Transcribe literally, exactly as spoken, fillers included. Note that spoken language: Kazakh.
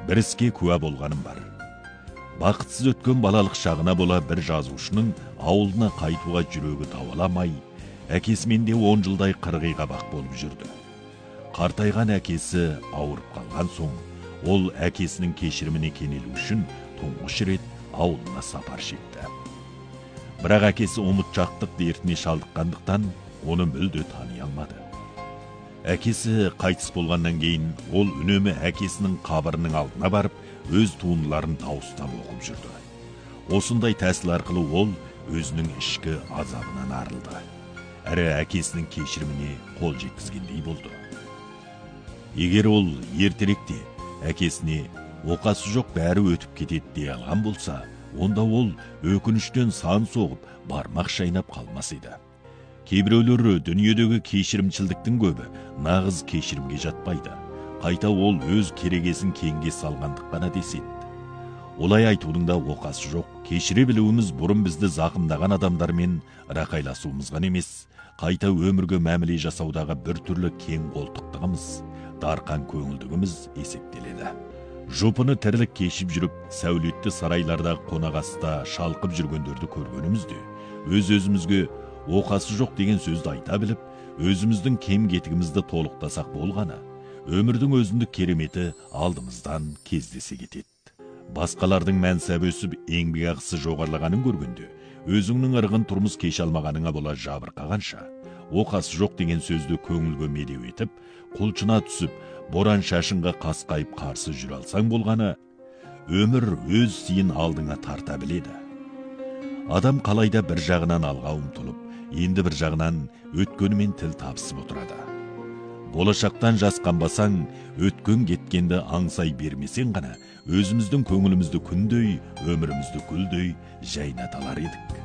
бір іске куә болғаным бар. Бақытсыз өткен балалық шағына бола бір жазушының ауылына қайтуға жүрегі тауаламай, әкесімен де он жылдай қырғиға бақ болып жүрді. Қартайған әкесі ауырып қалған соң, ол әкесінің кешіріміне кенелу үшін тұңғыш рет ауылына сапар шекті. Бірақ әкесі ұмытшақтық дертіне шалдыққандықтан оны мүлде тани алмады. Әкесі қайтыс болғаннан кейін ол үнемі әкесінің қабірінің алдына барып, өз туындыларын дауыстап оқып жүрді. Осындай тәсіл арқылы ол өзінің ішкі азабынан арылды. Әрі әкесінің кешіріміне қол жеткізгендей болды. Егер ол ертеректе әкесіне оқасы жоқ бәрі өтіп кетеді дей алған болса, онда ол өкініштен сан соғып, бармақ шайнап қалмас еді. Кейбіреулері дүниедегі кешірімшілдіктің көбі нағыз кешірімге жатпайды. Қайта ол өз керегесін кеңге салғандық қана деседі. Олай айтудың да оқасы жоқ. Кешіре білуіміз бұрын бізді зақымдаған адамдармен рақайласуымызған емес, қайта өмірге мәміле жасаудағы бір түрлі кең қолтықтығымыз, дарқан көңілдігіміз есептеледі. Жұпыны тірлік кешіп жүріп, сәулетті сарайларда қонақаста шалқып жүргендерді көргенімізде, өз-өзімізге оқасы жоқ деген сөзді айта біліп, өзіміздің кем кетігімізді толықтасақ болғаны, өмірдің өзіндік кереметі алдымыздан кездесе кетеді. Басқалардың мәнсабы өсіп, еңбек ақысы жоғарылағанын көргенде, өзіңнің ырғын тұрмыс кеше алмағаныңа бола жабырқағанша, оқасы жоқ деген сөзді көңілге медеу етіп, құлшына түсіп, боран шашынға қасқайып қарсы жүре алсаң болғаны, өмір өз сыйын алдыңа тарта біледі. Адам қалайда бір жағынан алға ұмтылып, енді бір жағынан өткенімен тіл табысып отырады. Болашақтан жасқанбасаң, өткен кеткенді аңсай бермесең ғана, өзіміздің көңілімізді күндей, өмірімізді гүлдей жайната алар едік.